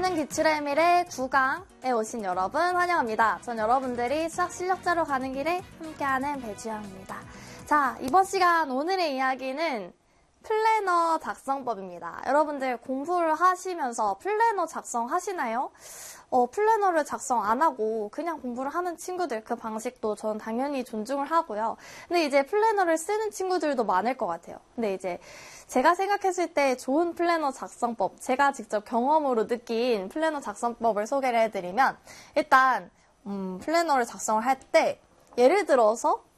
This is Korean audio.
재밌는 기출의 미래 9강에 오신 여러분 환영합니다. 전 여러분들이 수학 실력자로 가는 길에 함께하는 배주영입니다. 자, 이번 시간 오늘의 이야기는 플래너 작성법입니다. 여러분들 공부를 하시면서 플래너 작성하시나요? 플래너를 작성 안 하고 그냥 공부를 하는 친구들, 그 방식도 전 당연히 존중을 하고요. 근데 이제 플래너를 쓰는 친구들도 많을 것 같아요. 근데 이제 제가 생각했을 때 좋은 플래너 작성법, 제가 직접 경험으로 느낀 플래너 작성법을 소개를 해드리면, 일단 플래너를 작성을 할 때 예를 들어서